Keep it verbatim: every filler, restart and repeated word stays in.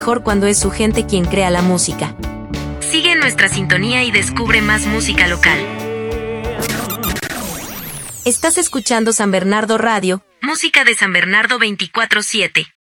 mejor cuando es su gente quien crea la música. Sigue nuestra sintonía y descubre más música local. Estás escuchando San Bernardo Radio, música de San Bernardo veinticuatro siete.